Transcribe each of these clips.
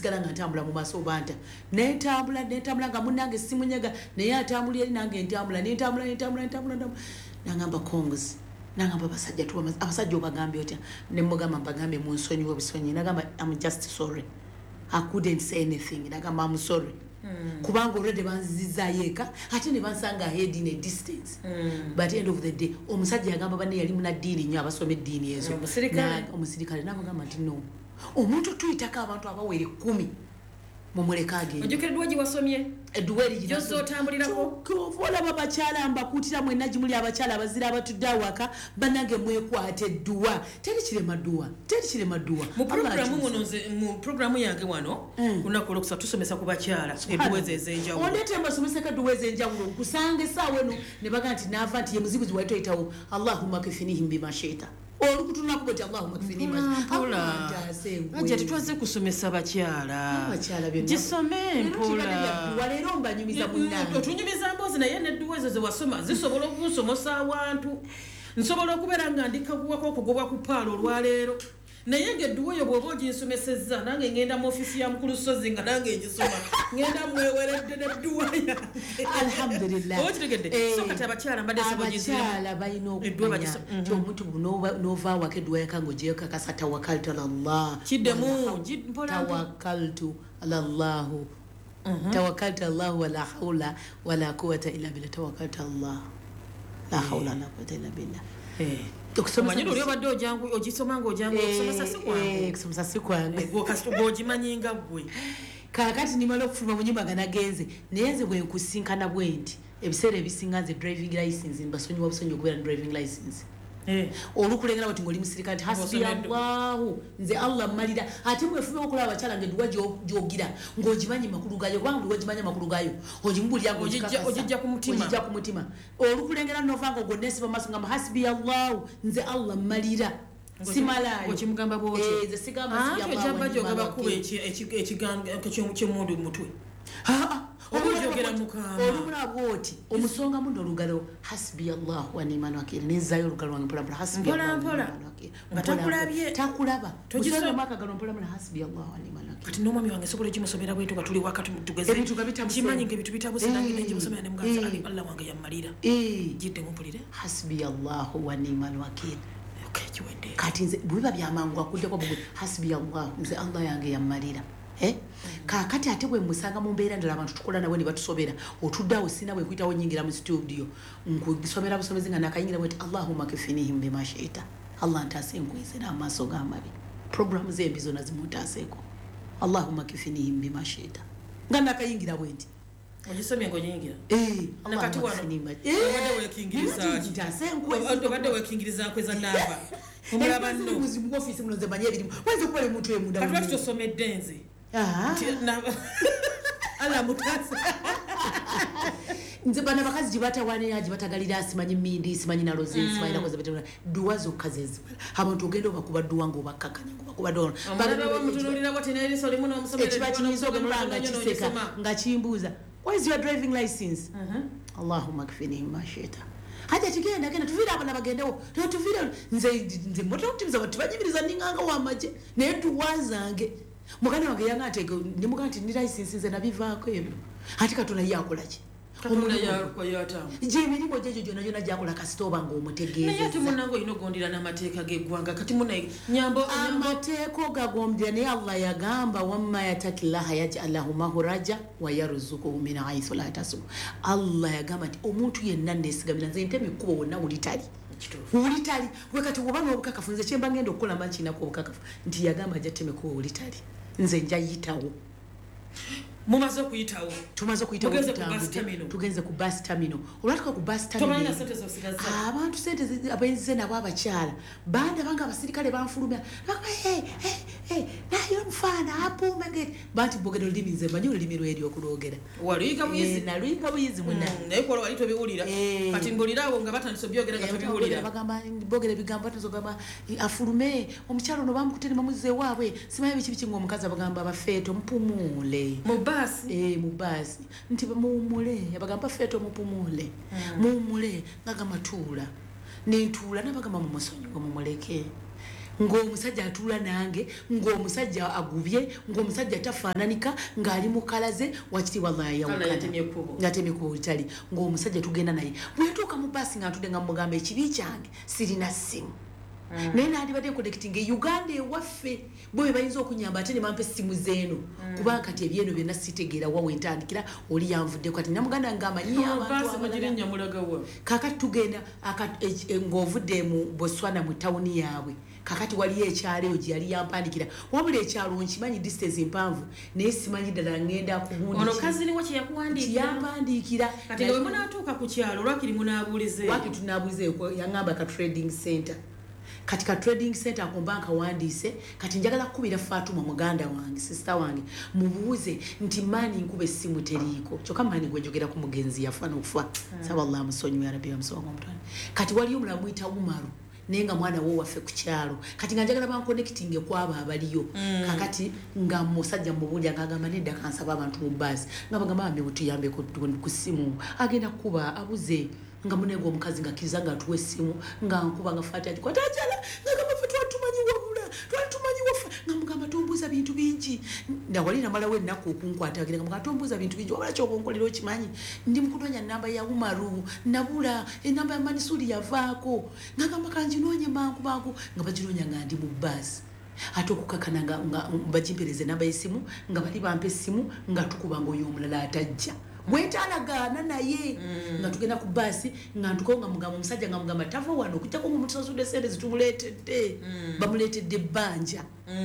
nsigala nga ntambula mu maaso banta nentambula nga munnange simunyega naye atambulira eri nange ntambula nentambula nangamba kongs nangamba abasajja obagambye otya ne mugamba mbagambe munsonyiwe busonyi nagamba I'm just sorry I couldn't say anything nagamba I'm sorry kubanga already banzizaayo eka ate ne bansanga ahead in a distance but end of the day omusajja yagamba banne yali munaddiini nnyo abasoma eddiini ezo omusirikale nabagamba nti no omuntu tuyitako abantu abawere 10 mumuleka agenda ojokeddwa gye wasomye edduweri gyoso otambulirako kovola babakyala mbakuutira mwenna gimuli abakyala abazira abatudde awaka banange mwekwate edduwa teri kirema dduwa mu programu yange wano kunaku olwokusatu tusomesa ku bakyala edduwezi ez'enjawulo ondeete mbasomeseko edduwezi ez'enjawulo nkusanga essaawa eno ne baga nti naava nti ye muzibuzi wali toyitawo allahumma kifinihim bimashita olukutuna kuboti Allahumma kfini mpola aje tutwaze kusomesa bakyala gisome mpola walero mbanyumiza munnange otunyumiza mbozi naye nedduwezo ze wasoma zisobola okusomosa abantu nsobola okubeera nga ndikakuwako okugobwa ku paalo olwaleero naye ng'edduweyo bw'oba oginsomesezza nange ngenda mu ofisi ya mukulu Sozi nga nange ngisoma ngenda mweweredde n'edduwa yange alhamdulillah okitegedde so kati abakyala mbadde abakyala balina okumanya nti omuntu n'ova awaka edduwa yakange ogiyeyo kakasa tawakkaltu ala Allah tawakkaltu ala Allah tawakkaltu Allah wala hawla wala quwwata illa billah tawakkaltu Allah la hawla wala quwwata illa billah okusomanyiro lyobadde ojangu ogisomanga ojangu okusomesa si kwange gogimanyinga gwe kakati nimala okufuluma mu nyumba nga nagenze naye nze bwe nkusinkana bwe nti ebiseera ebisinga nze driving license mbasonyiwa busonyi okubeera driving license olukulengera bati ng'oli musirikale hasbi Allahu nze Allah mmalira ate mwefume okulaba abakyala ng'edduwa gy'ogira ng'ogimanyi makulu gayo kubanga buli wagimanya makulu gayo ogimubulira ng'ogijja ku mutima olukulengera novanga ogonnesiba maaso ngamba hasbi Allahu nze Allah mmalira simalayo okimugamba bwoti nze sigamba hasbi Allahu ojjamba gyogaba kuba ekigambo ky'emmundu mutwe okujogera mukama olumula bwoti omusonga muno olugalo hasbi Allah wa ni'mal wakeel nezayo olugalo wange mpola hasbi Allah takulabye takulaba tusome maka galo mpola hasbi Allah wa ni'mal wakeel kati nomwami wange sokola kimusomera bwetu katuli wakati tugeze kimanyi nge bitu bitabuze nange nenje musomera ne mugaza ali Allah wange yammalira jidde mumpulire hasbi Allah wa ni'mal wakeel kiwende kati nze bwiba byamangu akudde ko bugwe hasbi Allah nze Allah yange yammalira kakati ate bwe musanga mu mbeera ndala abantu tukola nawe ne batusobera otuddawo sina bwe kuyitawo nyingira mu studio nkusomera busomezi nga nakayingira bwe Allahumma kifinihim bima shaita Allah ntase nkuyise n'amaaso g'amabi programu zembi zonna zimutaseeko Allahumma kifinihim bima shaita nga nakayingira bwe nti ogisomye ng'onyingira nakati wano obadde weekingiriza nkweza namba omulaba nno mu office muno nze manye ebirimu wenze kukola omuntu emunda katwaki tosomedde nze ala mutasa nze bana bakazi gibatawanira gibatagalira simanyi mmindi simanyi naloze simanyi nakoze betera duwa zokka zezibala abantu ogenda obakuba duwa ng'obakkakanya ng'obakuba dona bamutunulira bwati n'eriso limu n'omusomero ekiba kinyiza ogemulanga kiseka nga kimbuuza what is your driving license Allahumma kfinihim ma shaita haja kigenda tuvira abana bagendewo tuvira nze mbote okutimiza bati banyimiriza ninganga wamaje naye tuwazange muganda wange yanga ate ndi muganda nti ni license nze nabivaako ebyo ate katona yakolaki omuna yakwayata jemirimu jejo jona jona jakola kasitoba ng'omutegeeza naye ate munango ino gondira n'amateeka g'eggwanga kati munaye nyambo amateeko gagondira naye Allah yagamba wamma yatakillaha yaj'al lahu mahraja wa yarzuquhu min haythu la yahtasib Allah yagamba nti omuntu yenna nesigamira nze nteme kubo wonna ulitali wekati woba n'obukakafu nze kyemba ngenda okukola mba nkinako obukakafu nti yagamba jateme kubo ulitali nze njayitawo mumaze okuyitawo tumaze okuyitawo tugenze ku bus terminal olwatuka ku bus terminal abantu sente abenze nabo abakyala banda banga abasirikale banfulumya nayo mfana apumage banti bogero limi nze manyo limi lweri okulogera waluyika buyizi naluyika buyizi muna naye ko wali tobiwulira kati ngolirawo nga batandise byogera nga tobiwulira bagamba bogere bigambo tuzogamba afulume omukyalo no bamukutene mamuze waabwe simaye bikibi ngo omukazi abagamba abafeeto mpumule mubasi nti muumule yabagamba feeto mupumule muumule ngaga matula nentula nabagamba mu musonyi mumuleke ng'omusajja atula nange ng'omusajja agubye ng'omusajja tafaananika ng'ali mu kala ze wakiti wallahi yatemye ku litali ng'omusajja tugenda naye bwe yatuuka mu baasi nga ntudde nga mugamba ekibi kyange sirina ssimu naye nandibadde connecting Uganda ewaffe bwe bayinza okunyamba ate ne bampa essimu zeeno kubanga kati ebyeno byonna sitegeera wa wentandikira oli yanvuddeko kati namuganda ng'amanyi abantu kakati tugenda ng'ovudde mu Botswana mu tawuni yaabwe kakati waliyo ekyalo eyo gye yali yampandikira wabula ekyalo nkimanyi distance mpanvu naye simanyi ddala ngenda kubundi ono kazini wa kyeyampandikira kati nga bwe munaatuuka ku kyalo lwakiri munaabulizeeyo lwakiri tunaabulizeeyo yaŋŋamba ka trading center kati ka trading center akumba nkawandiise kati njagala kukubira Fatuma muganda wange sister wange mubuuze nti maani nkube essimu teriiko kyokka maani gwe njogera ku mugenzi yafa n'okufa saba Allah musonyiwe ya Rabbi amusonga omutwani kati waliyo omulala muyita Umaru naye nga mwana wo waffe ku kyalo kati nga njagala banconnectinge kwabo abaliyo kakati nga musajja mubuulya ng'agamba nedda kansaba abantu mu baasi nga bagamba bambi butuyambe ku ssimu agenda kuba abuze nga munego omukazi nga kiza nga atuwa essimu nga nkuba nga fata agikwata ajala ngagamba ffe twatumanyi wabula twatumanyi wafa nga mugamba tombuuza bintu bingi nawali namalawo ennaku okunkwata nga mugamba tombuuza bintu bingi wabula kyokonkolera okimanyi ndi mukunoonya nnamba ya Umaru nabula ennamba ya Manisuli yavaako ngagamba kanginoonya mangu nga baginoonya nga ndi mu baasi ate okukakana nga bagimpereza ennamba y'essimu nga bali bampa essimu nga tukuba nga oyo omulala atajja bwetalagaana naye nga tugenda ku baasi nga ntuko nga mugamba omusajja nga mugamba tava wano okujjako mutusasudde sente zitumuleetedde bamuleetedde ebbanja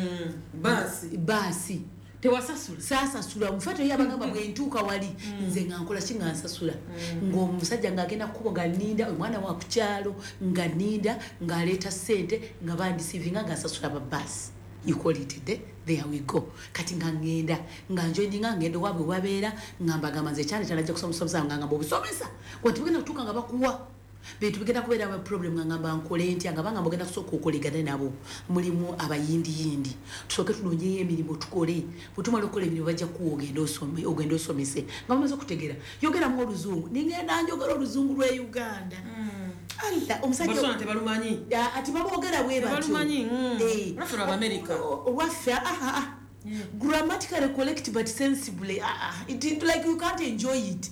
baasi tewasasula saasasula mufate yo abagamba bwentuuka wali nze nga nkola ki nga nsasula ng'omusajja ng'agenda kukuba nga nninda omwana wa ku kyalo nga nninda ng'aleeta ssente nga bandisiivinga nga nsasula babaasi you call it there we go kati nga ngenda nga njoininga ngendo wabwe wabeera nga mbagamba nze cyane cyane ajja kusomesa nga ngamba obusomesa kwati bugenda kutuuka nga bakuwa betu bigenda kubeera aba problem nga ngamba nkole ntya nga banga mbogenda kusooka okolegana nabo mulimu abayindi tusooke tunonyeyo emirimu tukole butumala okukola emirimu bajja kuwa ogenda osomese nga bamaze okutegeera yogeramu oluzungu ningenda njogera oluzungu lw'e Uganda omusajja tebalumanyi ati babogera bwe batyo olwaffe America olwaffe grammatically correct but sensibly it like you can't enjoy it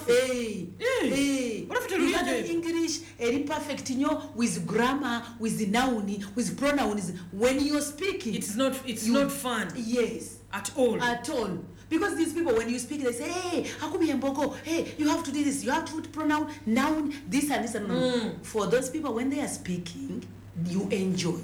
English very perfect with grammar with noun with pronouns when you're speaking it's not fun yes at all because these people when you speak they say hey akubi mboko hey you have to do this you have to put pronoun noun this and this and for those people when they are speaking you enjoy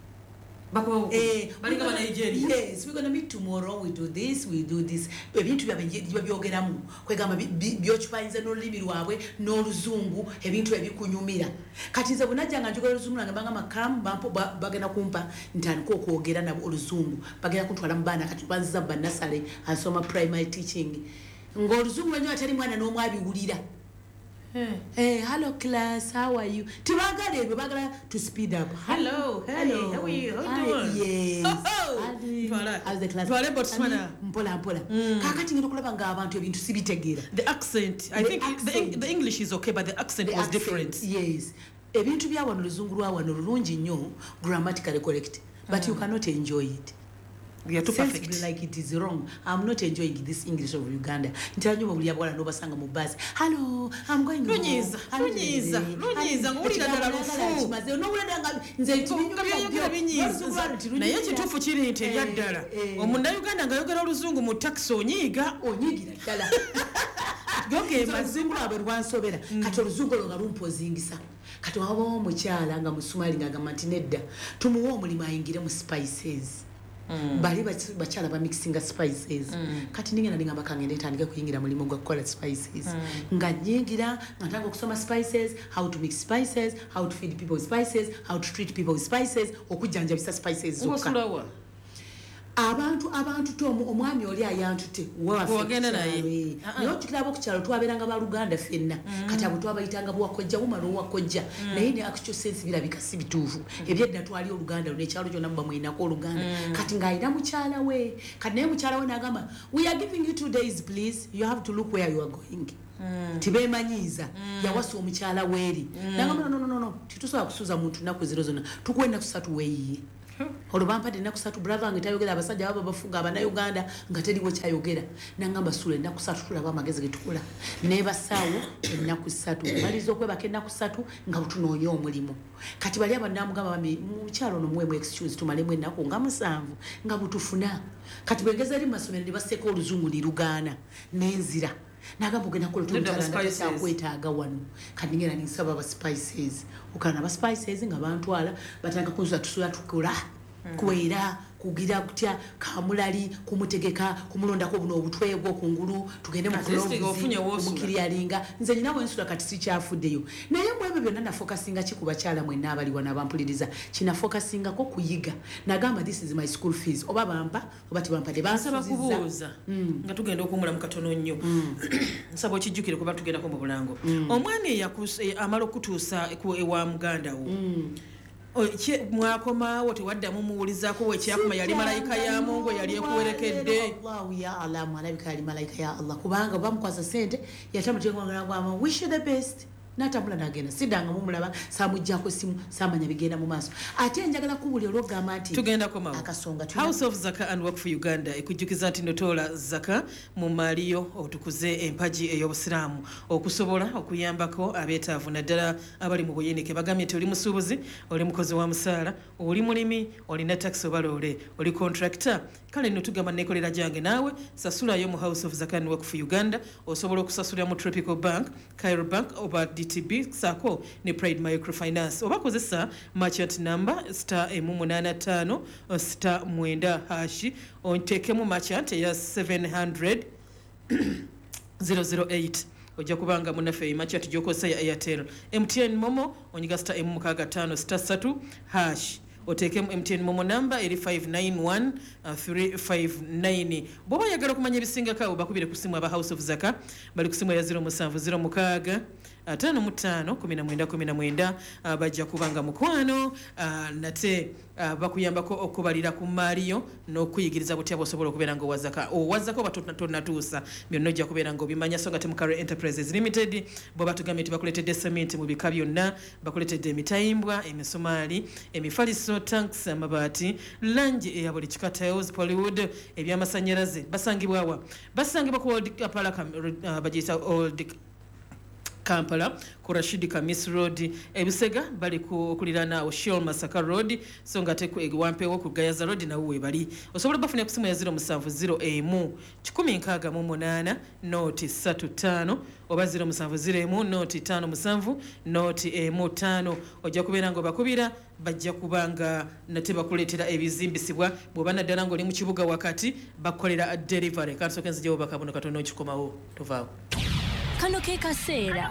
Nigeria. Yes, we're going to meet tomorrow. We do this. Ebintu byogeramu kwegamba byochipayinza n'olulimi lwabwe n'oluzungu ebintu ebikunyumira kati nze bunajja nga njogera oluzungu nga banga makamu bagenda kumpa ntandika okwogera nabo oluzungu bagenda kuntwala mu baana kati banziza bannasale asoma primary teaching ng'oluzungu lwenyo atali mwana n'omu abiwulira. Hey, hello class, how are you? Bagala to speed up. Hello. How are you? How you doing? Yes. How's the class? Mpola. Kakati ngeno kulaba nga abantu ebintu sibitegeera. The accent. I think the English is okay but the accent was different. Yes. Ebintu bya wano luzungu lwa wano lulungi nnyo grammatically correct but you cannot enjoy it. We are too perfect. Like it is wrong. I'm not enjoying this English of Uganda. Ntanyo buli yabwala no basanga mu bus. Hello, I'm going Lunyiza. Ngulira dala lufu. Maze no ulenda nga nze binyiza. Na yechi tufu kiri nti yaddala. Omunda Uganda nga yogera oluzungu mu taxi onyigira dala. Goge mazungu abo rwansobera. Kati oluzungu nga lumpozingisa. Kati wabo mukyala nga musumali nga gamantinedda. Tumuwa omulimu ayingire mu spices. Bali bachala ba mixing spices kati ningena ninga bakangende tandike kuyingira mulimo gwa kola spices nga nyingira nataka kusoma spices how to mix spices how to feed people with spices how to treat people with spices okujanja bisa spices zokka abantu tomu omwami oli ayantute wagenda naye niyo tukirabo ku kyalo twaberanga ba Luganda fenna kati abo twabayitanga bwakojja umaro wakojja naye ne actual sense birabika si bituufu ebyedda twali Oluganda ne kyalo kyonna mba mwina ko Oluganda kati ngaayina mukyala we kati naye mukyala we nagamba we are giving you 2 days please you have to look where you are going tibemanyiza yawasa omukyala weeri nagamba no titusobola kusuuza muntu naku zero zonna tukwenda kusatu weeyiye olubampadde ennaku 3 brother wange tayogera abasajja baba bafuga abannayuganda nga teriwo kyayogera nangamba sula ennaku 3 tulaba amagezi getukola nebasaawo ennaku 3 maliza okwebaka ennaku 3 nga butunoonya omulimu kati bali abannamugamba bami mukyalo nomuwemu excuse tumalemu ennaku nga 7 nga butufuna kati bwengeza eri masomero ne baseeka oluzungu lirugaana n'enzira nagamba ogenda kulekwetaaga wano kati ngera ninsaba aba spices okana aba spices nga bantwala batanga kunzuza tusula tukola kwera kugira kutya kamulali kumutegeka kumulondako buno obutwego kungulu tugende mu mukirialinga nze nyinawo ensula kati sikyafuddeyo naye mwebe byonna na focusinga kikuba kyala mwenna abali wana bampuliriza kina focusinga ko kuyiga nagamba this is my school fees oba bampa oba tibampadde bansaba kubuuza nga tugenda okumula mu katono nnyo nsaba okijjukire kuba tugendako mu bulango omwana amala okutuusa ewa muganda wo mwakomawo tewaddamu muwulizaako wekyakoma yali malayika ya Mungu yali ekuwerekedde Allahu ya Allah alabika yali malayika ya Allah kubanga bamukwasa sente yatamutengwangana gwama wish you the best natambula nagenda sidanga mumulaba samujjako simu samanya bigenda mu maaso ate njagala kubuli ologamba nti tugenda komawo akasonga House of Zaka and Work for Uganda ekujjukiza nti notola zaka mu maliyo otukuze empaji ey'obusiraamu okusobola okuyambako abeetaavu naddala abali mu buyinike bagambye nti oli musuubuzi oli mukozi wa musaala oli mulimi olina tax obalole oli contractor kale nno tugamba nekolera gyange naawe sasulayo mu House of Zaka and Work for Uganda osobola okusasulira mu Tropical Bank, Cairo Bank oba DTB Sako ne Pride Microfinance oba kozesa merchant number *85 *9# ontekemu merchant ya 700 008 ojja kubanga munaffe merchant gyokozesa ya Airtel MTN Momo onyiga *165*3 otekemu MTN Momo number eri 591359 bwoba yagala okumanya ebisingako bakubire ku simu aba House of Zaka bali ku simu ya 0706 551919 bajja kubanga mukwano nate bakuyambako okubalira ku maaliyo n'okuyigiriza butya bosobola okubeera nga owazako batonatuusa byonna ojja kubeera nga obimanya so nga Temukare Enterprises Limited bo batugambye nti bakuletedde cement mu bika byonna bakuletedde emitayimbwa emisumaali emifaliso tanks amabaati langi eya buli kika tiles Polywood ebyamasanyalaze basangibwawa basangibwa ku Old bagiyita Old Kampala ku Rashid Kamis Road ebisega bali kulirana Oshol Masaka Road so nga te wampewo ku Gayaza Road na uwe bali osobola bafuna ku simu ya 0701 noti 35 oba 0701 noti 57 noti 5 ojja kubeera ngo bakubira bajja kubanga nate bakuletera ebizimbisibwa bw'obana ddala ng'oli mu kibuga wakati bakolera delivery kansokenzi gyewo bakabuno katono okikomawo tovaawo kano ke kaseera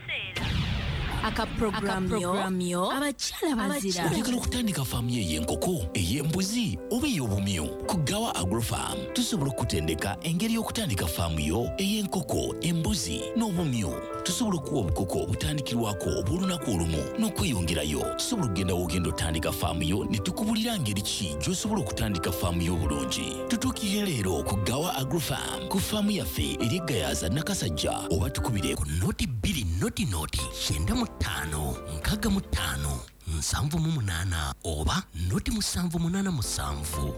akaprogramyo abakyala bazira oyagala okutandika faamu ey'enkoko ey'embuzi oba ey'obumyu ku Gawa Agrofarm tusobola okutendeka engeri y'okutandika faamu yo ey'enkoko embuzi n'obumyu tusobola okuwa obukoko obutandikirwako obw'olunaku olumu n'okweyongerayo tusobola okugenda wogenda otandika faamu yo ne tukubulira ngeri ki gy'osobola okutandika faamu yo obulungi tutuukire leero ku Gawa Agrofarm ku faamu yaffe eri Gayaza Nakasajja oba tukubire ku noti 2 noti 95 65 78 oba noti 787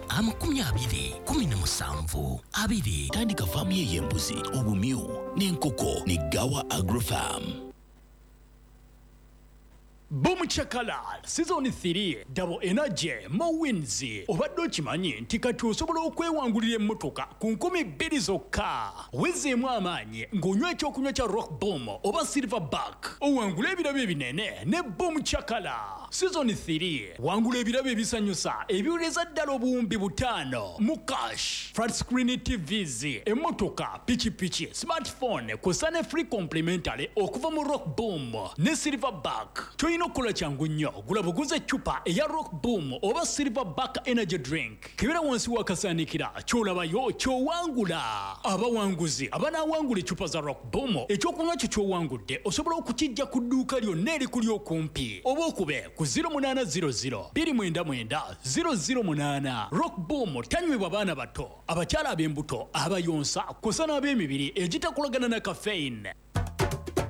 20 tandika faamu y'embuzi obumyu n'enkoko ne Gawa Agrofarm. Boom Chakala Season 3 Double Energy Mo Wins obadde okimanyi nti kati osobola okwewangulira emmotoka ku 2,000 zokka wezeemu amaanyi ng'onywa ekyokunywa kya Rock Boom oba Silverback owangula ebirabo ebinene ne Boom Chakala Season 3 wangula ebirabo ebisanyusa ebiwuleza ddala obuwumbi 5 mu cash flat screen TVs emmotoka pichipichi smartphone kw'ossa ne free complimentary okuva mu Rock Boom ne Silverback Nokola changu nnyo gula buguze eccupa eya Rock Boom oba Silverback energy drink kibera wansi wakasaanikira kyolabayo kyowangula abawanguzi abanawangula eccupa za Rock Boom ekyokunywa kyo kyowangudde osobola okukijja ku dduuka lyonna erikuli okumpi oba okube ku 0800 299 008 Rock Boom tanywebwa baana bato abakyala ab'embuto abayonsa kw'ossa n'ab'emibiri egitakolagana na caffeine.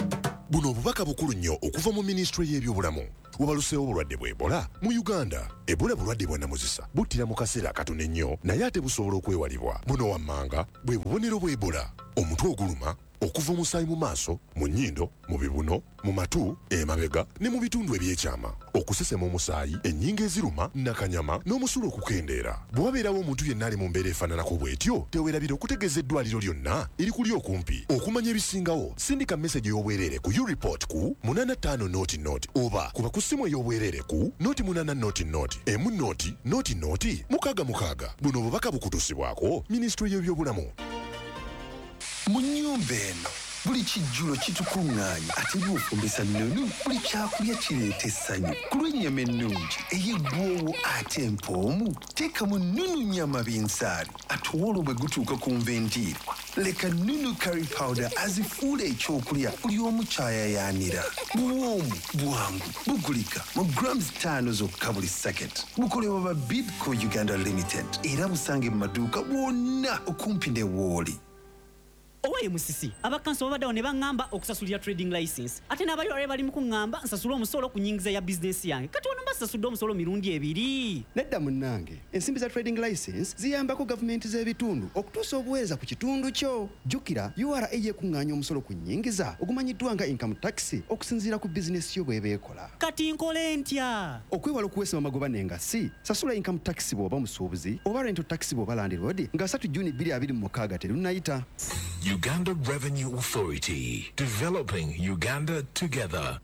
buno obubaka bukulu nnyo okuva mu minisitule y'ebyobulamu. Wabaluseewo obulwadde bwa Ebola mu Uganda. Ebola bulwadde bwa namuzisa buttira mu kaseera katono ennyo naye ate busobola okwewalibwa. Buno wammanga bwe bubonero bwa Ebola: omutwe oguluma, okuva omusaayi mu maaso, mu nnyindo, mu bibuno, mu matu, emabega ne mu bitundu ebyekyama, okusesema omusaayi, ennyingo eziruma, nakanyama n'omusulo okukendeera. Bwe wabeerawo omuntu yenna ali mu mbeera efaananako bw'etyo, teweerabira okutegeeza eddwaliro lyonna erikuli okumpi. Okumanya ebisingawo, sindika message y'obwereere ku U-Report ku 8500 oba kuba ku ssimu ey'obwereere ku 0800 emu noti 666. Buno obubaka bukutuusibwako Minisitule y'ebyobulamu. Mu nnyumba eno buli kijjulo kitukuŋŋaanya ate by'ofumbisa nnunu buli kyakulya kireeta essanyu. Ku lw'ennyama ennungi ey'eggwoowo ate empoomu teekamu nnunu nnyama binsaali ate olwo bwe gutuuka ku nvendiirwa leka nnunu curry powder azifuula ekyokulya buli omu kyayayaanira. Buwoomu bwangu bugulika mu grams 5 zokka buli saketi. Bukolebwa ba Bidco Uganda Limited era busange mu maduuka bwonna okumpi ne Wooli. Owaye musisi abakansi babaddawo ne baŋŋamba okusasulira trading license ate n'abayolale bali mu kuŋŋamba nsasule omusolo ku nnyingiza ya bizinesi yange kati ono mbasasudde omusolo mirundi ebiri. Nedda munnange, ensimbi za trading license ziyambako gavumenti z'ebitundu okutuusa obuweereza ku kitundu kyo. Jjukira URA yekuŋŋaanya omusolo ku nnyingiza ogumanyiddwa nga income tax okusinziira ku bizinesi yo bw'eba ekola. Kati nkole ntya? Okwewala okuweesa amagoba n'engassi, sasula income tax bw'oba musuubuzi oba rental tax bw'oba landlord nga 3 Juni 2026 terunnayita. Uganda Revenue Authority, developing Uganda together.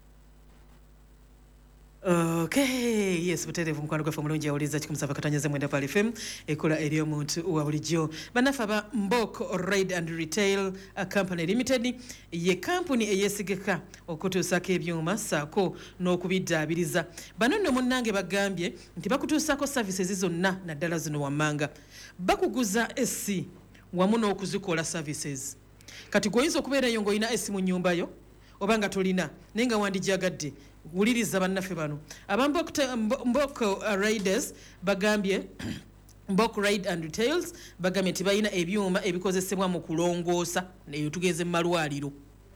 Okay, yes, buterevu mukwano gwaffe mulungi awuliza 107.9 Pal FM ekola eri omuntu wa bulijjo. Bannaffe aba Mboko Ride and Retail Company Limited ye kampuni eyesigika okutuusako ebyuma saako n'okubiddaabiriza. Bano nno munnange bagambye nti bakutuusako services zonna naddala zino wammanga. Bakuguza SC wamu n'okuzikola services. Kati goyinza okubeera yo ng'olina esi mu nnyumba yo oba nga tolina naye nga wandijagadde wuliriza bannaffe bano Mboko Riders bagambye Mboko Ride and Retails bagambye nti balina ebyuma ebikozesebwa mu kulongoosa neyo tugeze mu malwaliro.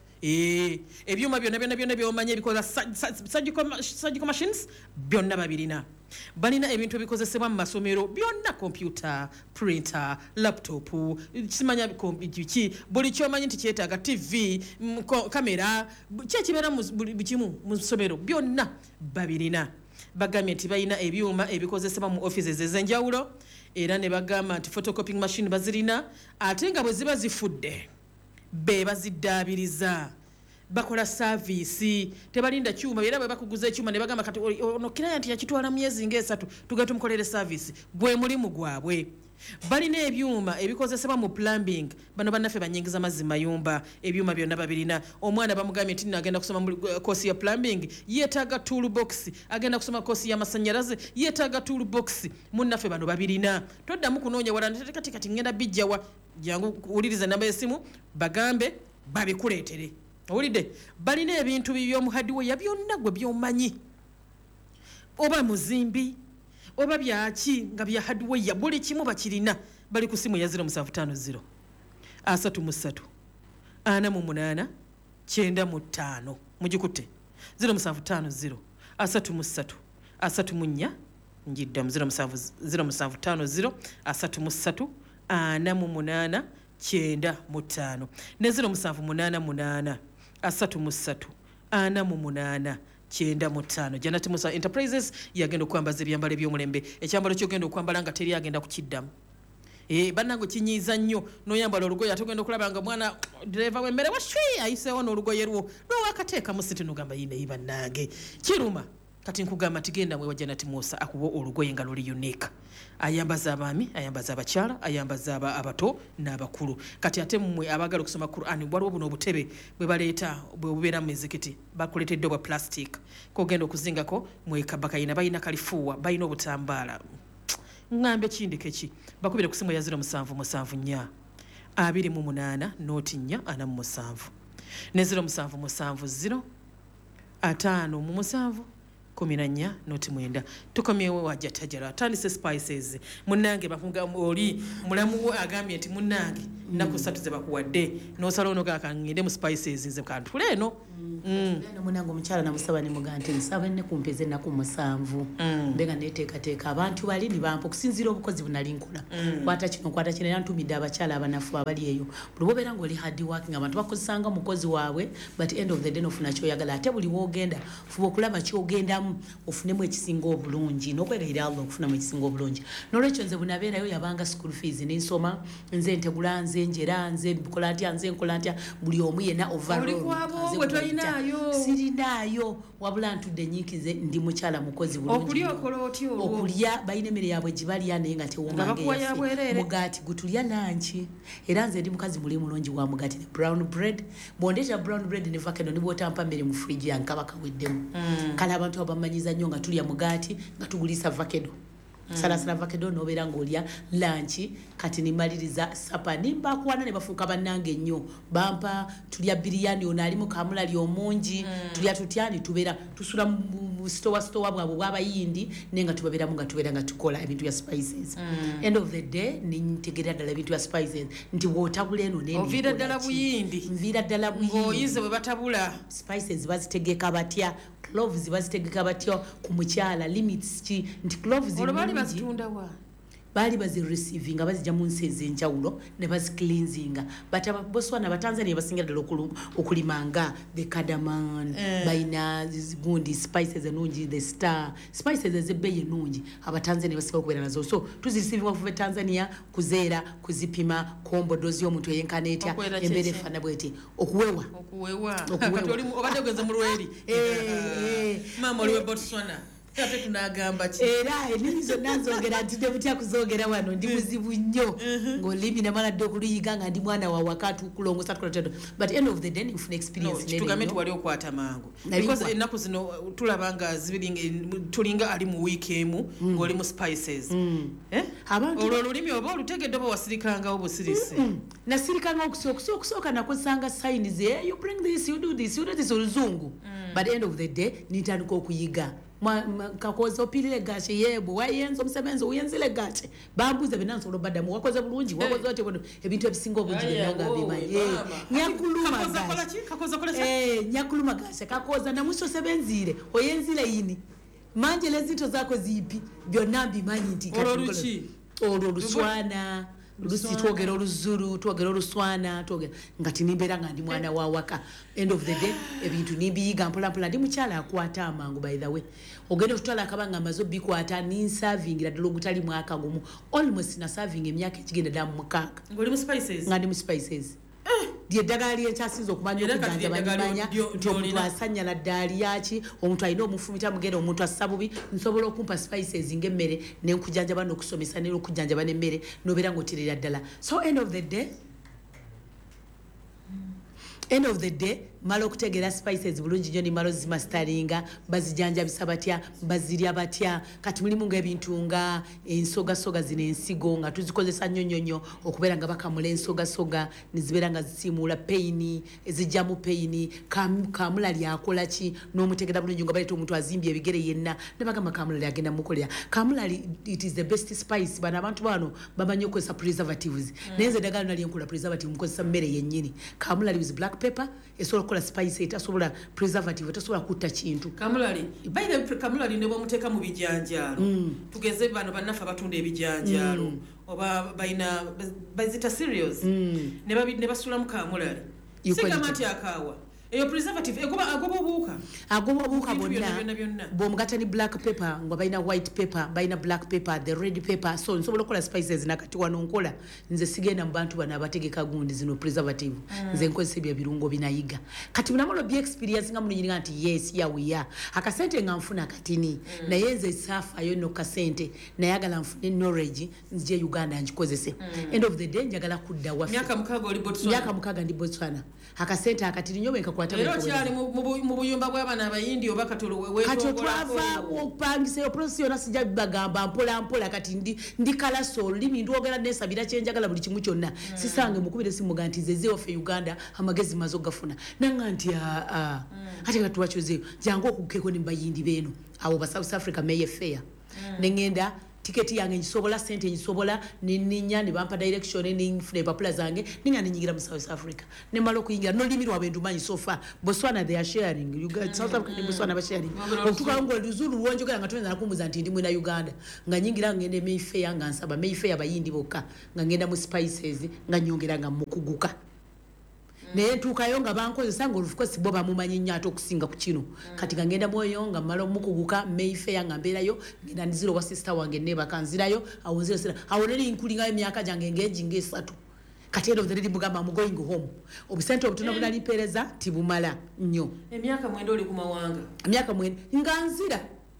Ebyuma byonna by'omanyi ebikola surgical machines byonna babirina. Balina ebintu ebikozesebwa mu masomero byonna, computer, printer, laptop, kimanya ki buli kyomanyi nti kyetaaga TV, kamera, kyekibeera buli kimu mu ssomero byonna babirina. Bagambye nti balina ebyuma ebikozesebwa mu offices ez'enjawulo era ne bagamba nti photocopying machine bazirina ate nga bwe ziba zifudde be baziddaabiriza. Bakola service tebalinda kyuma era bwe bakuguza ekyuma ne bagamba kati ono client yakitwala myezi ng'esatu tugenda tumukolere service gwe mulimu gwabwe. Balina ebyuma ebikozesebwa mu plumbing. Bano bannaffe banyingiza mazzi mayumba ebyuma byonna babirina. Omwana bamugambye nti agenda kusoma mu course ya plumbing yeetaaga toolbox, agenda kusoma course ya masannyalaze yeetaaga toolbox. Munnaffe bano babirina. Toddamu kunoonya wala kati ngenda bijjawa jangu uliriza namba y'essimu bagambe babikuleetere. Owulidde balina ebintu by'omu hardware byonna gwe by'omanyi oba muzimbi oba byaki nga bya hardware buli kimu bakirina. Bali ku simu ya 0750 33 48 95 mugikutte 0750 33 34 njiddamu 0750 33 48 95 ne 0788 33 48 95. Janet Musa Enterprises yagenda okwambaza ebyambalo by'omulembe. Ekyambalo ky'ogenda okwambala nga teri agenda kukiddamu. Bannange kinyiiza nnyo n'oyambala olugoye ate ogenda okulaba nga mwana driver w'emmere washwi ayiseewo n'olugoye lwo n'owakateekamu sente n'ogamba yineyi bannange kiruma. Kati nkugamba tigenda mwe wa Janet Musa akuwa olugoye nga luli unique. Ayambaza abaami, ayambaza abakyala, ayambaza abato n'abakulu. Kati ate mmwe abagala okusoma Qur'an waliwo buno obutebe bwe baleeta bwe bubeera mu mizikiti bakuleetedde obwa plastic kogenda okuzingako mwekabakayina balina kalifuuwa balina obutambaala. Ngambe kindike ki bakubire ku simu ya 0774 28 noti 447 ne 0770 5 mu 7 14 noti 9 tukomyewo wajja tajara atandise spices munnange bakunga oli mulamu agambye nti munnange naku 3 ze bakuwadde n'osala ono kakangende mu spices nze kantule eno Neno munango omukyala namusaba ne mugante nsaba ne kumpeze naku 7 mbega neteekateeka abantu bali ni bampa okusinziira obukozi bunali nkola kwata kino yantumidde abakyala abanafu abali eyo buli bobeera ng'oli hard working abantu bakozesanga mukozi waabwe but end of the day nofuna kyoyagala ate buli woogenda fuba okulaba kyogendamu ofunemu ekisinga obulungi n'okwegayira Allah okufunamu ekisinga obulungi n'olwekyo nze bunabeerayo yabanga school fees n'ensoma nze ntegula nze njera nze nkola ntya nze nkola ntya buli omu yenna overall sirinayo wabula ntudde nyikize ndi mukyala mukozi bulungi okulya balina emmere yaabwe gibalya naye nga tewomanga mugati gutulya lanchi era nze ndi mukazi muli mulungi wa mugati ne brown bread bondeeta brown bread ne vakedo nibwotampa mmere mu fridge yankaba kaweddemu kale abantu abamanyiza nnyo nga tulya mugati nga tugulisa vakedo salasala vakedo nobeera ng'olya lanchi kati nimaliriza sapa nimbakwana ne bafuuka bannange nnyo bampa tulya biriyani ono ali mu kamulali omungi tulya tutyani tubeera tusula mu sitowa bwabwe bw'abayindi naye nga tubabeeramu nga tubeera nga tukola ebintu bya spices end of the day nintegerera ddala ebintu bya spices nti bw'otabula eno nviira ddala buyindi nviira ddala buyindi ng'oyize bwe batabula spices bazitegeka batya cloves bazitegeka batya ku mukyala limits ki nti cloves bali bazireceiving nga bazijja mu nsi ez'enjawulo ne bazicleansinga but Botswana Batanzania basinga ddala okulimanga the cardamom bayina gundi spices ennungi the star spices ez'ebbeeyi ennungi Abatanzania basinga okubeera nazo so tuzireceiving kuva Tanzania kuzeera kuzipima kombo dozi y'omuntu eyenkana etya embeera efaana bweti okuwewa obadde ogeze mu lweri maama oliwe Botswana ate tunagamba ki era ennimi zonna nzogera ntidde butya kuzogera wano ndi muzibu nnyo ng'olimi namala dde okuluyiga nga ndi mwana wa waka tukulongosa tukola but end of the day nfuna experience kitugambe nti wali okwata mangu because ennaku zino tulaba nga tulinga ali mu wiiki emu ng'oli mu spices olwo olulimi oba olutegedde oba wasirikangawo busirisi nasirikanga okusooka nakozesanga signs you bring this you do this oluzungu but end of the day nintandika okuyiga kakoze opirire gache yebo wayenza omusebenzi uyenzile gache bambuze binanso lobadamu wakoze bulungi wakoze ote ebintu ebisinga obungi byanga bimaye nyakuluma gache nyakuluma gache kakoza na mwisho sebenzire oyenzile yini manje lezinto zako zipi byonna bimanyi nti Luswana Lusi twogera oluzuru twogera oluswana twogera ngati nimbeera nga ndi mwana wa waka end of the day ebintu nimbiyiga mpolampola ndi mukyala akwata amangu by the way ogenda okutwala akabanga amaze bikwata ninsavingira ddala ogutali mwaka gumu almost na serving emyaka ekigenda ddala mu mukaaga nga ndi mu spices eddagala lyekyasinza okumanya okujanja banyimanya nti omuntu asanyala ddaali yaki omuntu alina omufumita mugere omuntu assa bubi nsobola okumpa spices ng'emmere nenkujjanjaba n'okusomesa nera okujjanjaba n'emmere nobeera ng'oterera ddala so end of the day mala okutegera spices bulungi nnyo ni malo zimastaringa bazijanjabisa batya bazirya batya kati mulimu ng'ebintu nga ensogasoga zino ensigo nga tuzikozesa nnyo okubeera nga bakamula ensogasoga nizibeera nga zisiimuula peyini ezijjamu peyini kamulali akola ki n'omutegera bulungi nga baleeta omuntu azimbye ebigere yenna ne bagamba kamulali agenda mukolera kamulali it is the best spice bano abantu bano bamanyi okukozesa preservatives naye nze eddagala nali enkola preservative mukozesa mmere yennyini kamulali with black pepper esobola okukola spice etasobola preservative etasobola kutta kintu kamulali ne bw'omuteeka mu bijanjaalo tugeze bano bannaffe abatunda ebijanjaalo oba bazita cereals ne basulamu kamulali sigama nti akaawa eyo preservative agoba obuuka bonna bw'omugatta ni black pepper nga balina white pepper balina black pepper the red pepper so nsobola okukola spices nakati wano nkola nze sigenda mu bantu bano abategeka gundi zino preservative nze nkozesa ebyo ebirungo binayiga kati munamalo bya experience nga munyinga nti yes yawiya akasente nga nfuna katini naye nze saafayo no kasente nayagala nfune knowledge nzije Uganda njikozese end of the day njagala kudda waffe myaka mukaaga oli Botswana myaka mukaaga ndi Botswana akasente akatini nyo wenka tukwata lero kyali mu buyumba bw'abaana abayindi oba katolo kati twava okupangisa process yonna sijja bagamba mpola kati ndi kalaso olulimi ndwogera nesabira kyenjagala buli kimu kyonna sisange mukubire simuga nti ze ofe Uganda amagezi mazo gafuna nanga nti ate katuwachoze jangu okukeko nimbayindi beno abo ba South Africa May Fair nengenda tiketi yange njisobola sente njisobola ninya ni bampa direction ni flavor plus zange ninga ninyigira mu South Africa ne malo kuyingira no limit wabendu manyi so far Botswana they are sharing you guys South Africa ni Botswana ba sharing okutuka ngo luzulu wonjo kala ngatonza nakumbuza nti ndi mu na Uganda nga nyingira ngende May Fair nga nsaba May Fair bayindi boka nga ngenda mu spices nga nyongera nga mukuguka ne tukayo nga bankozesa ngo olufuko sibo bamumanyi nnyo ate okusinga ku kino kati ngenda moyo nga malo mukuguka May Fair nga mberayo ngenda ndiziro wa sister wange ne bakanzirayo awonziro sira awoneri inkulinga emyaka jange engage ngesatu kati ero the bugamba I'm going home obusente obutuna bunali pereza tibumala nnyo emyaka mwendo oli kumawanga emyaka mwendo nganzira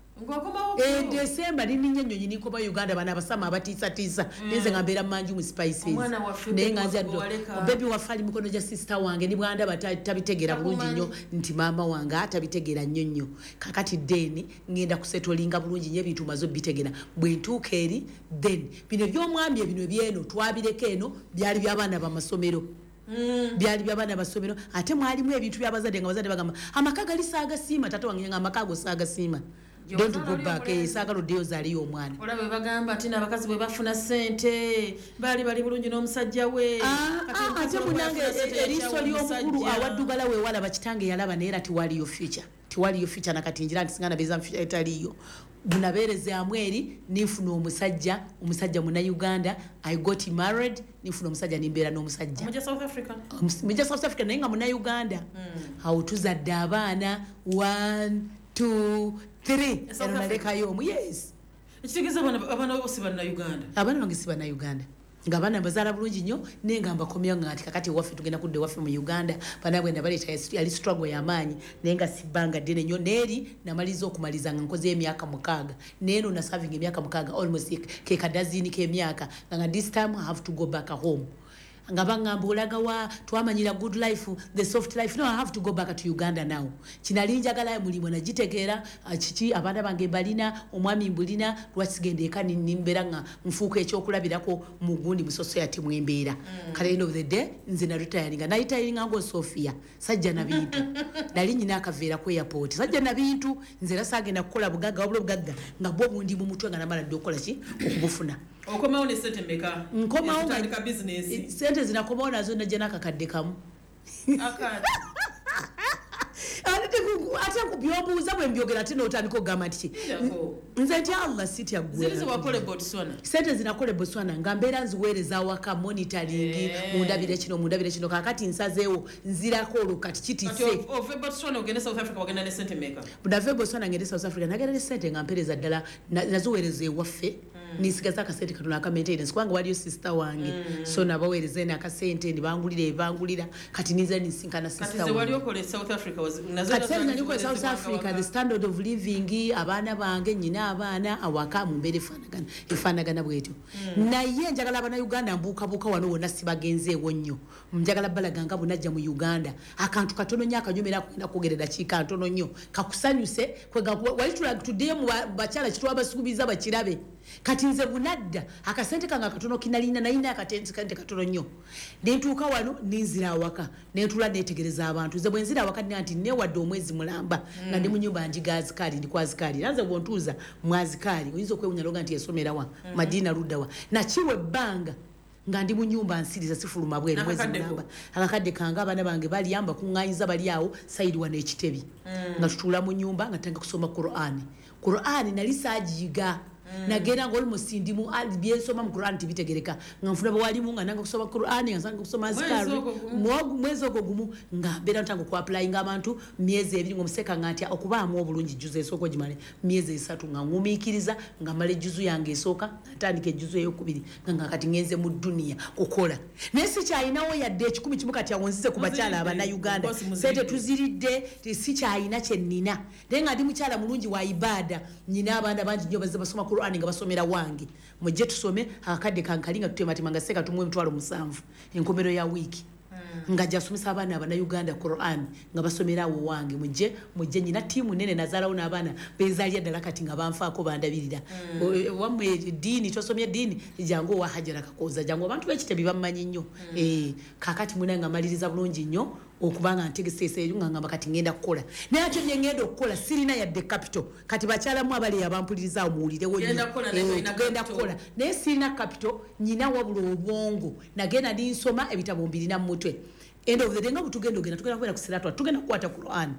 December lininye nyonyi niko ba Uganda bana basama abatisa nze ngambera manju mu spices nenganza ndo baby wafali mukono ja sister wange ni bwanda batabitegera bulungi nnyo nti mama wange atabitegera nnyo kakati deni ngenda kusetolinga bulungi nnyo bintu mazo bitegera bwentuka eri then bino byomwambye bino byeno twabireke eno byali byabana ba masomero byali byabana basomero ate mwalimu ebintu byabazade nga bazade bagamba amakaga lisaga sima tato wange nga amakago saga sima don't go back sakalo dio zali omwana olabe bagamba tina abakazi bwe bafuna sente bali bulungi n'omusajja we ate munange eriso ly'omukulu awaddugala we wala bakitange yalaba neera tiwaliyo future nakatinjira nti singana beza future etaliyo bunabereze amweri nifuna omusajja muna Uganda I got married nifuna omusajja nimbera n'omusajja mujja South Africa naye nga muna Uganda awo tuzadde abaana 1 2 3 ermaleka yomu yes ekitegeeza abana bose bana Uganda abana bange si bana Uganda ngabana bazala bulungi nnyo nenga mbakomya ngati kakati waffe tugenda kudde waffe mu Uganda banabwe nabaleta yali struggle yamanyi nenga sibanga dene nnyo neri namaliza okumaliza nga nkoze emyaka 6 neno na serving emyaka 6 almost ke kadazini ke emyaka nga this time I have to go back home ngabanga mbulaga wa twamanyira good life the soft life no I have to go back to Uganda now kinalinja gala mulimo na jitegera chichi abana bange balina omwami mbulina lwasigende ekani nimbera nga mfuko ekyokulabirako mugundi mu society mwembeera kale end of the day nze na retiring na retiring ngo Sofia sajja na bintu dali nyina akaveera ku airport sajja na bintu nze rasagenda kukola bugaga wabula bugaga nga bwo bundi mu mutwe nga namala dokola ki okubufuna okomawo ne sente meka nkomawo nga business sente zinakomawo nazo najja nakakadde kamu akati ate kubyobuuza bwe mbyogera ate n'otandika okugamba nti nze nti Allah sitya ggwe zirize wakole Botswana sente zinakole Botswana nga mbeera nziweereza awaka monitoring mundabire kino kakati nsazeewo nzirako olwo kati kitise ove Botswana ogende South Africa wagenda ne sente meka budave Botswana ngende South Africa nagenda ne sente nga mpereza ddala naziweereza ewaffe nisigaza akasente katono aka maintenance kubanga waliyo sister wange so nabaweereza ene akasente nebangulira kati niza nisinkana sister wange kati waliyo kole South Africa nazo South Africa the standard of living abaana bange nyina abaana awaka mu mbere efanagana bwetu naye njagala abana Uganda mbuka wano wona sibagenzeewo nnyo njagala balaganga bunajja mu Uganda akantu katono nya akanyumira kwenda kugerera kika ntono nnyo kakusanyuse kwega wali today mu bakyala kitwa basukubiza bakirabe kati nze bunadda akasente kanga katono kinalina naina akatenti kante katono nnyo nentuuka wano ninzira awaka nentula netegereza abantu nze bwenzira awaka nti newadde omwezi mulamba nga ndi mu nyumba njigazikali ndikwazikali nanze bwontuuza mwazikali oyinza okwewunyaloga nti yasomera wa Madina Rudawa nakiwe ebbanga nga ndi mu nyumba nsiriza sifuluma bwere mwezi mulamba akakadde kanga abana bange baliyamba kuŋŋaanyiza bali awo sayidi wa n'ekitebi nga tutuula mu nyumba nga tanga kusoma Qur'ani nali saagiyiga nagenda ngo almost ndimu byensoma mu Qur'an tibitegereka nga mfuna bwalimu nga nanga kusoma Qur'an nga sanga kusoma azkari mwezi ogwo gumu nga bera ntanga ku applying abantu myezi ebiri ngo museka ngati okubaamu obulungi juzu esoko gimale myezi 3 nga ngumikiriza nga male juzu yange esoka natandike juzu eyokubiri nga kati ngenze mu dunia kukola nesi kyayinawo yadde 10 kimu kati awonzize ku bakyala abana Uganda sente tuziridde si kyayina kyennina denga ndi mukyala mulungi wa ibada nyina abana bangi nyo bazasoma Qur'ani nga basomera wange mujje tusome akadde kankalinga tutematima nga seka tumwe 7 enkomero ya wiki nga jasomesa abaana Uganda Quran nga basomera awo wange mujje nyina tiimu nene nazalawo n'abaana bezaalya ddala kati nga banfaako bandabirira wamwe ddiini tosomye ddiini jangu owa Hajara Kakooza jangu abantu b'ekitebi bammanyi nnyo kaakati mwina nga maliriza bulungi nnyo okubanga ntegeseese nga ngamba kati ngenda kukola naye ate bye ngenda okukola sirina yadde capital kati bakyalamu abali abampuliriza omuwulirewo tugenda kukola naye sirina capital nyina wabula obwongo nagenda ninsoma ebitabo mbirina mu mutwe end of the day nga butugenda kubeera ku siratwa tugenda kukwata Quran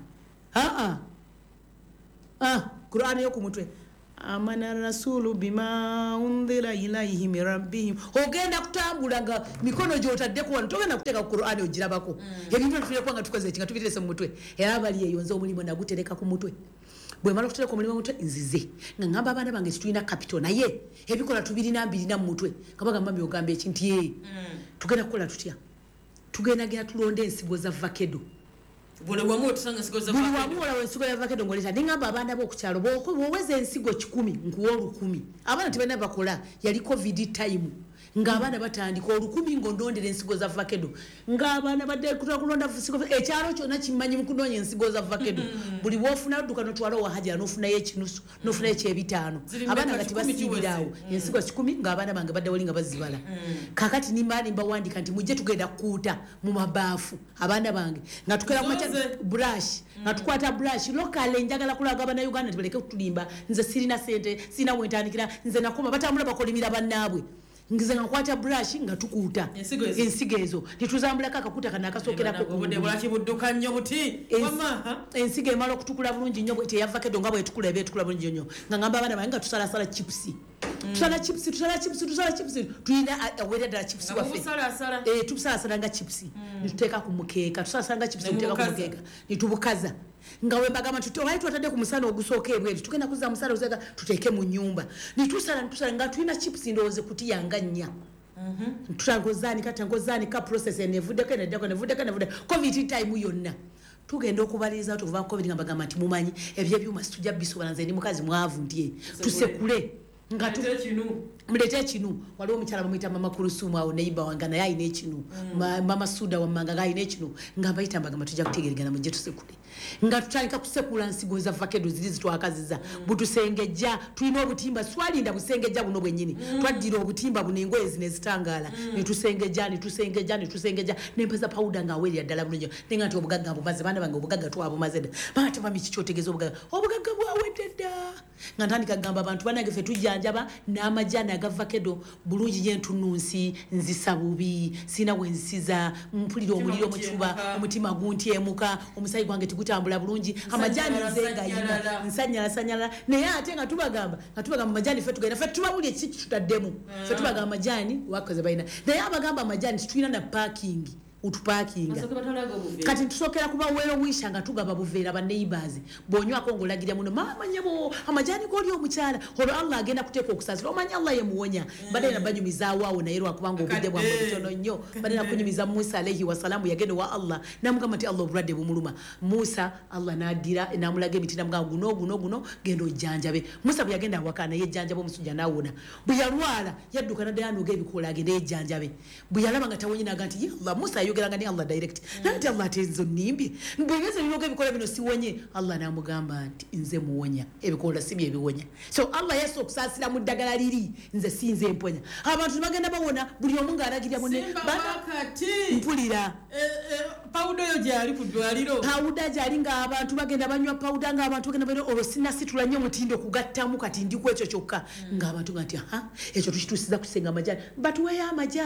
Quran yo ku mutwe amana rasulu bima undira ilaihi min rabbihim ogenda kutambula nga mikono gyotadde ku wano togenda kuteeka ku Quran ogirabako ebintu tufire kwanga tukoze ekinga tubiterese mu mutwe era bali eyonze omulimo nagutereka ku mutwe bwe mala kutereka omulimo mu mutwe nzize nga ngamba abaana bange situlina capital naye ebikola tubirina mbirina mu mutwe kabagamba byogamba ekintu ye tugenda kukola tutya tugenda tulonde ensigo za vakedo buli wamu otusanga ensigo za vakedo buli wamu olawo ensigo ya vakedo ngoleta ningamba abaana b'okukyalo bwoweza ensigo 10 nkuwa 10 abaana tebalina bakola yali covid time ng'abaana batandika 10 ng'ondondera ensigo za vakedo ng'abaana badde kulonda ensigo ekyalo kyonna kimanyi mu kunoonya ensigo za vakedo buli w'ofuna odduka n'otwala owa Hajara n'ofunayo ekinusu n'ofunayo ekyebitaano abaana nga tebasiibiraawo ensigo 10 ng'abaana bange badde wali nga bazibala kaakati nimba wandika nti mujje tugenda kuuta mu mabaafu abaana bange nga tukera brush nga tukwata brush lokale njagala kulaga abana Uganda tibaleke kutulimba nze sirina sente sirina wentandikira nze nakoma batambula bakolimira bannaabwe ngize nkwata brush nga tukuuta ensigo ezo nituzambulako akakuta kana akasookerako budduka nnyo buti ensigo emala okutukula bulungi nnyo bwete yavakedo nga bwetukula ebetukula bulungi nnyo nga ngamba abaana bange nga tusalasala chipusi tusala chipusi tulina awera ddala chipusi waffe tusalasala nga chipusi nituteeka ku mukeeka tusalasala nga chipusi nituteeka ku mukeeka nitubukaza nga wembagamba tutowayi twatadde ku musana ogusooka ebweru tugenda kuza musala ozeka tuteeke mu nnyumba nitusala nga tulina chipusi ndowooze kutiyanga nnya tutangozaanika process enevuddeko covid time yonna tugenda okubaliriza tukuva covid nga bagamba nti mumanyi ebyebyuma situjja bisobola nze ndi mukazi mwavu ntye tusekule nga mulete kinu waliwo omukyala bamuyita mama Kurusumu awo neiba wange naye ayina ekinu mama Suda wammanga ayina ekinu nga bayita mbagamba tujja kutegeragana mujje tusekule nga tutandika kusekula nsigo za vakedo ziri zitwakaziza butusengejja tulina obutimba swalinda busengejja buno bwennyini twaddira obutimba buno engoye zino ezitangaala netusengejja nempeza pawuda nga awerera ddala bulungi nenga nti obugagga bumaze baana bange obugagga twabumaze dda baate bami kikyotegeeza obugagga bwawedde dda nga ntandika kugamba abantu banange ffe tujjanjaba n'amajjani agavakedo bulungi nyentununsi nzisa bubi sina wenzisiza mpulira omuliro mu kifuba omutima guntyemuka omusayi gwange tigutambula bulungi amajjani nzengayina nsanyala naye ate nga tubagamba amajjani ffe tugenda ffe tubabuli ekiki tutaddemu ffe tubagamba amajjani wakoze balina naye abagamba amajjani titulina na parking utupakinga kati tusokera kuba wero wisha nga tugaba buveera ba neighbors bonywako ngolagira muno mama nyabo amajani goli omukyala olwo Allah agenda kuteeka okusasira omanya Allah yemuwonya badena banyumiza waawo naye lwakubanga obudde bwa mbutono nnyo badena kunyumiza Musa alayhi wasalamu yagenda wa Allah namugamba nti Allah obulwadde bumuluma Musa Allah nadira namulaga emiti namugamba guno genda ojjanjabe Musa bwe yagenda awakana yejjanjabe omusujja nawona bwe yalwala yadduka naddala noga ebikola agenda yejjanjabe bwe yalaba nga tawonyi naga nti Allah Musa yogeranga ni Allah direct nanti Allah atenzo nimbi mbwegeze biroga ebikola bino siwonye Allah namugamba nti nze muwonya ebikola sibye ebiwonya so Allah yesu okusasira mu ddagala liri nze sinze emponya abantu bagenda bawona buli omu ng'alagirira munne bakati mpulira pawuda yo gyali ku ddwaliro pawuda gyali ng'abantu bagenda banywa pawuda ng'abantu bagenda bano olwo sinasitula nnyo mutindo okugattamu kati ndi ku ekyo kyokka ng'abantu nga nti ekyo tukituusiza kusenga amajani batuweeyo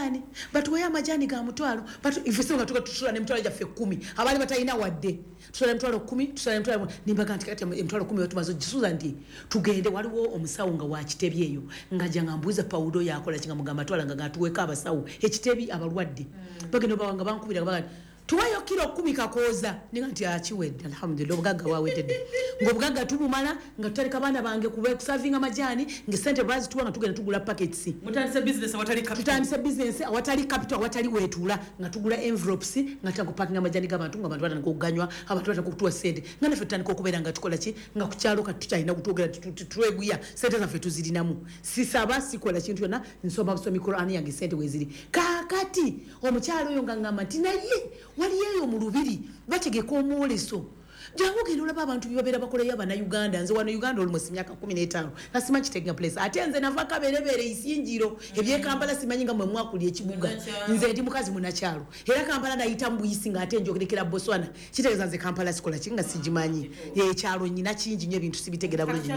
amajani ga mutwalo ifeso nga tukatula ne mutwalo gyaffe 10 abali batalina wadde tutwala emitwalo 10 tutwala emitwalo nimbaga nti kati emitwalo 10 yotumaze gisuza nti tugende waliwo omusawo nga wakitebi eyo ngajja nga mbuuza pawudo yakola kinga mugamba twala nga gatuweka abasawo ekitebi abalwadde bagenda bawanga bankubira baga tuwayo kilo 10 kakooza ninga nti akiwedde alhamdulillah obugagga wawedde ng'obugagga tubumala nga tutaleka baana bange kusavinga majani ngesente bazi tuwa nga tugenda tugula packets mutandise business awatali capital awatali wetuula nga tugula envelopes nga tukupakinga majani g'abantu nga abantu batandika okuganywa abantu batandika okutuwa sente nga naffe tutandika okubeera nga tukola ki nga ku kyalo kati tutalina kutwogera tweguya sente zaffe tuzirinamu sisaba sikola kintu kyonna nsoma busomi Qur'ani yange sente weziri kakati omukyalo oyo nga ngamba nti naye waliyeyo mu lubiri bategeka omwoleso jangu genda olaba abantu byebabeera bakolayo abannayuganda nze wano uganda olumusi myaka 15 nasima kiteginga place ate nze nava kaberebere isinjiro ebyekampala simanyi nga mwe mwakulya ekibuga nze ndi mukazi munakyalo era kampala nayita mu buyisi nga ate njogerekera Botswana kitegeeza nze kampala sikola kinga sigimanyi ekyalo nyina kingi nnyo ebintu sibitegera bulungi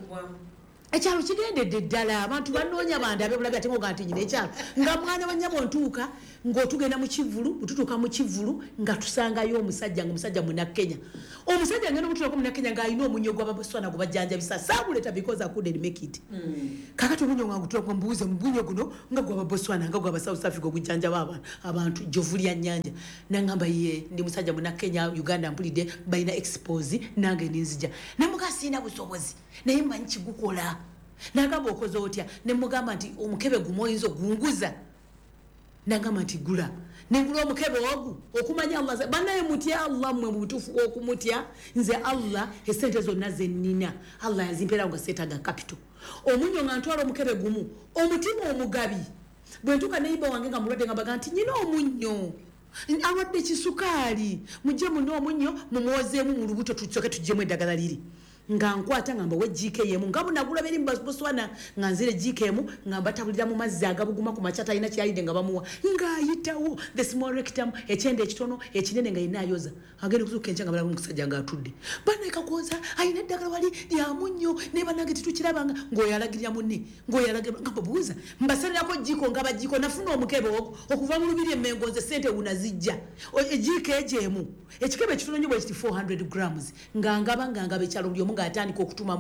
ekyalo kigendedde ddala abantu banoonya bandabe bulaga ate ngoga nti nyina ekyalo nga mwana wa nnyabo ntuuka ng'otugenda mu kivulu bututuuka mu kivulu nga tusangayo omusajja ngaomusajja munakenya omusajja ngenda omutuulako munakenya ng'alina omunyo gw'Ababoswana gwe bajjanjabisa saaguleta because I couldn't make it kakati omunyo nga ngutuulako mbuuze mubunyo guno nga gw'Ababoswana nga gw'aba South Africa ogujjanjaba abantu jovu lya nnyanja nangamba ye ndi musajja munakenya Uganda mpulidde balina expose nange ninzija namuga siina busobozi naye mmanyi kigukola nagamba okoze otya ne mugamba nti omukebe gumu oyinza ogunguza nagamba nti gula nengula omukebe ogu okumanya Allah banaye mutya Allah mwe mutufu okumutya nze Allah esente zonna zennina Allah yazimpera nga setaga capital omunyo nga ntwala omukebe gumu omutima omugabi bwe ntuka neiba wange nga mulwadde nga baga nti nyina omunyo awadde kisukaali mujje muno omunyo mumwozeemu mu lubuto tusoke tujjemu eddagala liri nga nkwata ngamba we GKM nga bunagula beri mu Botswana nga nzire GKM nga batabulira mu mazzi agabuguma ku machata ina kyalide nga bamuwa nga ayitawo the small rectum ekyende ekitono ekinene nga inayoza agende kuzuka enchanga bala musajja nga atudde bana ekakoza ayina eddagala wali lya munnyo ne banange titukirabanga ngoyalagirya munne ngoyalagira nga babuuza mbasalirako jiko nga bajiko nafuna omukebe okuva mu lubiri emengo nze sente unazijja GKM ekikebe ekitono nyo bwe 400 grams nga bekyalo byo nga atandika okutuma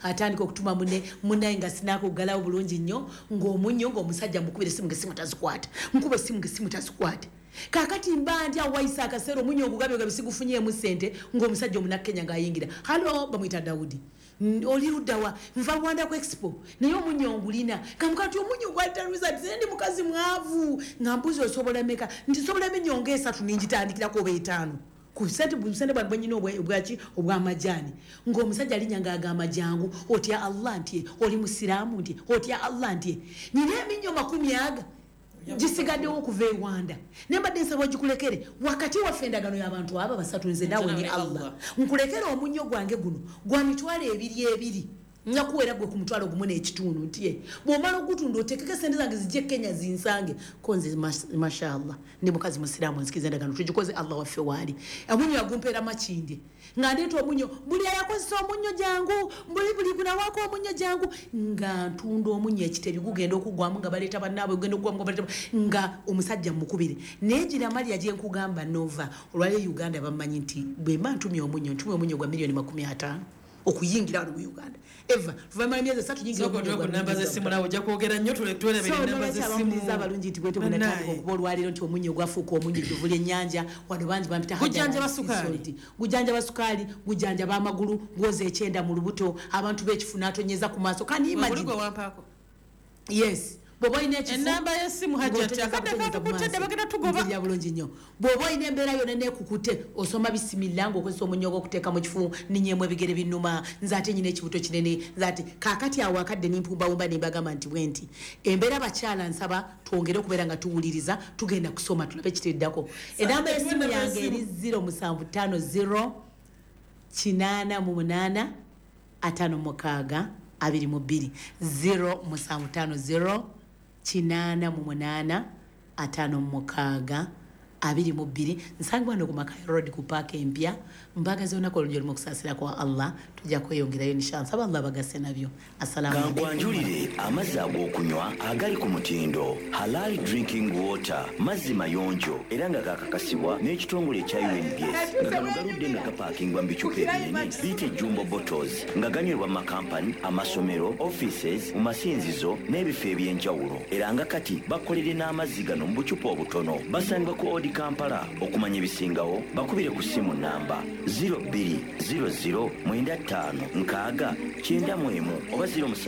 munne munne nga sinako galawo bulungi nnyo ng'omunyo ng'omusajja mukubire simu ngesimu tazikwata nkube simu ngesimu tazikwata kakati mbandi awaisa akaseera omunyo ogugabe gabisigufunyeemu sente ng'omusajja omunakenya ng'ayingira halo bamuyita Daudi oli luddawa nva Rwanda ku expo naye omunyo ngulina kamukati omunyo gwataluza ndi mukazi mwavu nga mbuzi osobola meka ntisobola enyonga 3 ninjitandikirako oba 5 kusente bwanyina obwaki obw'amajani ng'omusajja alinyanga agamba jangu otya Allah nti oli musiraamu nti otya Allah nti nina eminyo 10 gisigaddewo okuva e Rwanda nembadde nsaba ogikulekere wakati waffe endagano y'abantu aba basatu nze nawe ne Allah nkulekere omunyo gwange guno gwa mitwalo ebiri nyakuwera gwe ku mutwalo gumu n'ekitundu nti bw'omala ogutunda otekeke sente zange zijje Kenya zinsange konze mashallah ndi mukazi musiraamu nzikiza endagano tugikoze Allah waffe waali omunyo yagumpeera makindi nga ndeeta omunyo buli ayakozesa omunyo jangu buli gunawako omunyo jangu nga ntunda omunyo ekiteri gugenda okugwamu nga baleeta bannaabwe gugenda okugwamu nga omusajja mukubire neegira Maria gye nkugamba Nova olwali Uganda bamanyi nti bwe mba ntumye omunyo gwa $50,000 okuyingira wano mu Uganda eva tuvamala myezi 3 nyingira ku namba z'essimu nawe ojja kwogera nnyo tulebere namba z'essimu abalungi nti bwete munatandika okuba olwaleero nti omunyo gwafuuka omunyo guvula ennyanja wano bangi bampita gujanja basukaali gujanja b'amagulu gwoza ekyenda mu lubuto abantu b'ekifuna atonyeza ku maaso kandi imagine yes bobo ine ekifu enamba y'essimu hajjati akadde kakutedde bagenda tugoba ya bulungi nnyo bobo ine embeera yonna nekukute osoma bisimilla ng'okozesa omunyogo okuteeka mu kifu ninyeemu ebigere binnuma nze ate nyina ekibuto kinene nze ate kaakati awo akadde nimpumbawumba nembagamba nti bwe nti embeera bakyala nsaba twongere okubeera nga tuwuliriza tugenda kusoma tulabe ekiteddako enamba y'essimu yange eri 0750 888 56 22 0750 888 56 22 nsangibwa ndo ku Makaya Road ku park empya mbagaze onako olungi olumu okusaasira kwa Allah tujja kweyongerayo nishansa Allah bagase nabyo assalamu alaykum kangwanjulire amazzi ag'okunywa agali ku mutindo halal drinking water mazzi mayonjo era nga gakakasibwa n'ekitongole ekya UNBS nga gano galudde nga gapaakingwa mu bicupa ebinene biyite jumbo bottles nga ganywerwa mu makampani amasomero offices mu masinzizo n'ebifo eby'enjawulo era nga kati bakolere n'amazzi gano mu bucupa obutono basangibwa ku Road Kampala. Okumanya ebisingawo bakubire ku ssimu namba 020095 oba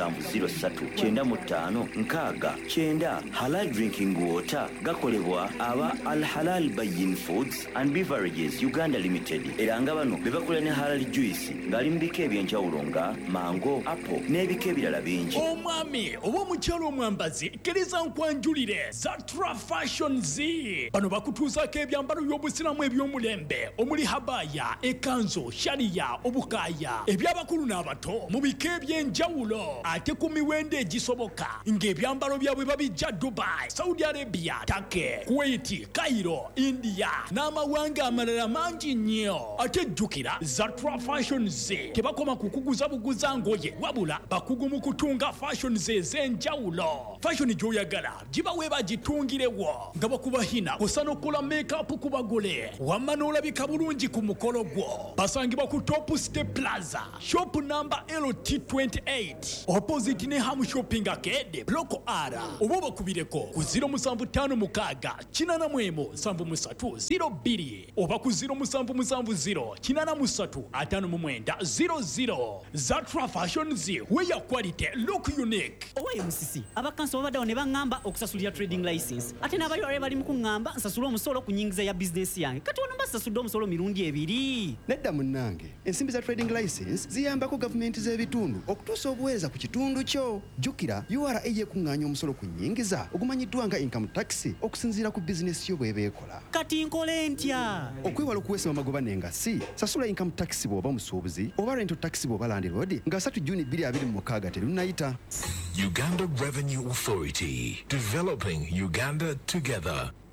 070395 Halal Drinking Water gakolebwa aba Al Halal Bayin Foods and Beverages Uganda Limited. Era nga bano bebakola ne Halal Juice ngali mu bika ebyenjawulo nga mango, apple n'ebika ebirala bingi. Omwami oba omukyalo omwambazi kkiriza nkwanjulire Zatra Fashion Z. Bano bakutuuzaako ebyambalo by'obusiramu eby'omulembe omuli habaya, ekanzo, shariya, obukaaya eby'abakulu n'abato mu bika ebyenjawulo ate ku miwendo egisoboka ng'ebyambalo byabwe babijja Dubai, Saudi Arabia, Turkey, Kuwait, Cairo, India n'amawanga amalala mangi nnyo. Ate jjukira Zatra Fashion Z tebakoma kukuguza buguza ngoye wabula bakugu mu kutunga fashion Z ez'enjawulo. Fashion gy'oyagala giba weeba gitungirewo nga bakubahina osana okukola make-up ku bagole wamma n'olabika bulungi ku mukolo gwo. Basangibwa ku Top Step Plaza, shop number LT28 opposite ne Ham Shopping Arcade, Block R. Oba bakubireko ku 0785 oba ku 0770 Zatra Fashion Z, where your quality look unique. Owaye musisi abakanso babaddewo ne baŋŋamba okusasulira trading license ate n'abalwale bali mu kuŋŋamba nsasula omusolo ku nnyingiza ya bizinesi yange kati wano mbasasudde omusolo mirundi ebiri. Nedda munnange, ensimbi za trading license ziyambako gavumenti z'ebitundu okutuusa obuweereza ku kitundu kyo. Jjukira URA yekuŋŋaanya omusolo ku nnyingiza ogumanyiddwa nga income tax okusinziira ku bizinesi yo bw'eba ekola. Kati nkole ntya? Okwewala okuweesa amagoba n'engassi, sasula income tax bw'oba musuubuzi oba rental tax bw'oba landlord nga 3 Juni 2026 terunnayita. Uganda Revenue Authority, developing Uganda together.